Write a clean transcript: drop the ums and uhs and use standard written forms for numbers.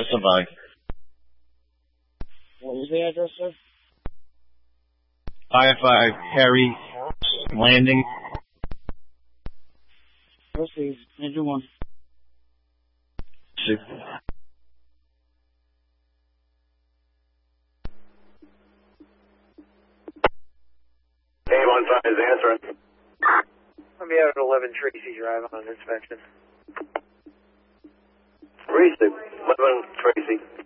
specify. What was the address, sir? 55 Harry Landing. Proceed. Engine 1. A15 is answering. I'll be out at 11 Tracy Drive on inspection. Reached it. 11 Tracy.